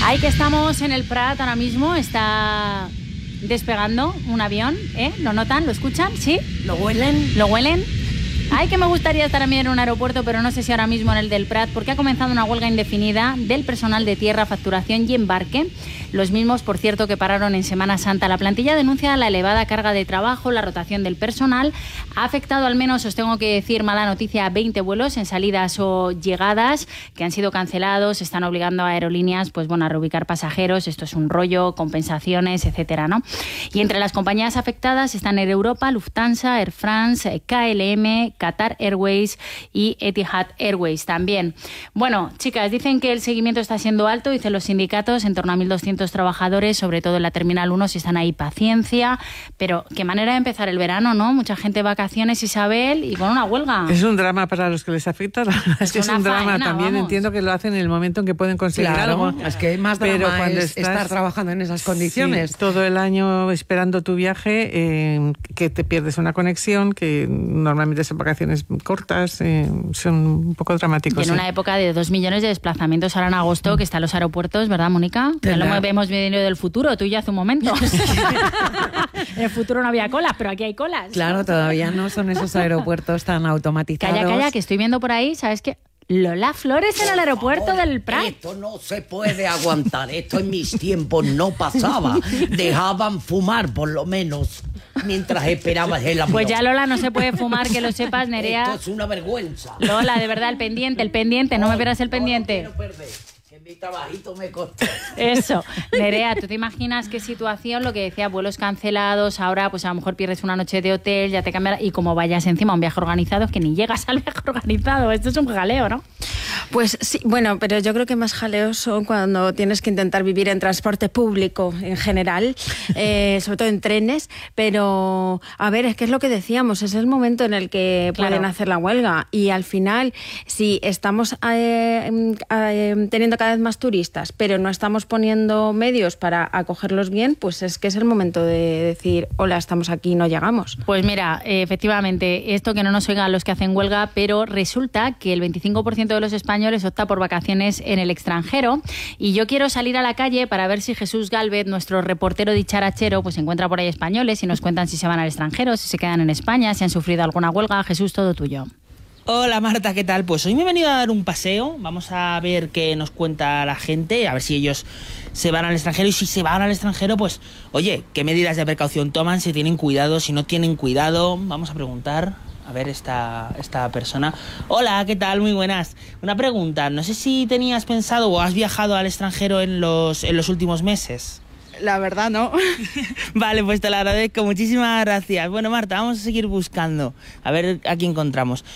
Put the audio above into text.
Ahí que estamos en el Prat ahora mismo, está despegando un avión, ¿eh? ¿Lo notan? ¿Lo escuchan? ¿Sí? ¿Lo huelen? ¿Lo huelen? Ay, que me gustaría estar a mí en un aeropuerto, pero no sé si ahora mismo en el del Prat, porque ha comenzado una huelga indefinida del personal de tierra, facturación y embarque. Los mismos, por cierto, que pararon en Semana Santa. La plantilla denuncia la elevada carga de trabajo, la rotación del personal. Ha afectado al menos, os tengo que decir, mala noticia, a 20 vuelos en salidas o llegadas que han sido cancelados. Están obligando a aerolíneas pues, bueno, a reubicar pasajeros. Esto es un rollo, compensaciones, etcétera, ¿no? Y entre las compañías afectadas están Air Europa, Lufthansa, Air France, KLM, Qatar Airways y Etihad Airways también. Bueno, chicas, dicen que el seguimiento está siendo alto, dicen los sindicatos, en torno a 1.200 trabajadores, sobre todo en la Terminal 1, si están ahí, paciencia, pero qué manera de empezar el verano, ¿no? Mucha gente de vacaciones, Isabel, y con una huelga. Es un drama para los que les afecta, la verdad es que es un drama faena, también, vamos. Entiendo que lo hacen en el momento en que pueden conseguir algo. Es que más drama pero cuando es estar trabajando en esas condiciones. Sí, todo el año esperando tu viaje, que te pierdes una conexión, que normalmente son vacaciones cortas, son un poco dramáticos. Y en una época de 2 millones de desplazamientos ahora en agosto, que están los aeropuertos, ¿verdad, Mónica? Ya lo hemos venido del futuro, tú y yo hace un momento. En el futuro no había colas, pero aquí hay colas. Claro, todavía no son esos aeropuertos tan automatizados. Calla, que estoy viendo por ahí, ¿sabes qué? Lola Flores en el aeropuerto del Prat. Esto no se puede aguantar. Esto en mis tiempos no pasaba. Dejaban fumar, por lo menos, mientras esperabas el avión. Pues ya, Lola, no se puede fumar, que lo sepas, Nerea. Esto es una vergüenza. Lola, de verdad, el pendiente, no me pierdas el pendiente. No quiero perder, que mi trabajito me costó. Eso. Nerea, ¿tú te imaginas qué situación? Lo que decía, vuelos cancelados, ahora pues a lo mejor pierdes una noche de hotel, ya te cambiará, y como vayas encima a un viaje organizado, es que ni llegas al viaje organizado. Esto es un jaleo, ¿no? Pues sí, bueno, pero yo creo que más jaleos son cuando tienes que intentar vivir en transporte público en general, sobre todo en trenes, pero a ver, es que es lo que decíamos, es el momento en el que pueden hacer la huelga y al final, si estamos teniendo cada vez más turistas, pero no estamos poniendo medios para acogerlos bien, pues es que es el momento de decir, hola, estamos aquí, no llegamos. Pues mira, efectivamente, esto que no nos oigan los que hacen huelga, pero resulta que el 25% de los españoles opta por vacaciones en el extranjero y yo quiero salir a la calle para ver si Jesús Gálvez, nuestro reportero dicharachero, pues encuentra por ahí españoles y nos cuentan si se van al extranjero, si se quedan en España, si han sufrido alguna huelga. Jesús, todo tuyo. Hola Marta, ¿qué tal? Pues hoy me he venido a dar un paseo, vamos a ver qué nos cuenta la gente, a ver si ellos se van al extranjero y si se van al extranjero, pues oye, ¿qué medidas de precaución toman? Si tienen cuidado, si no tienen cuidado, vamos a preguntar. A ver, esta persona. Hola, ¿qué tal? Muy buenas. Una pregunta, no sé si tenías pensado o has viajado al extranjero en los últimos meses. La verdad, no. Vale, pues te lo agradezco. Muchísimas gracias. Bueno, Marta, vamos a seguir buscando. A ver a quién encontramos.